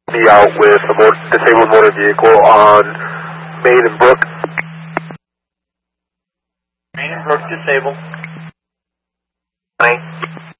Be out with a disabled motor vehicle on Main and Brook. Main and Brook disabled. Fine.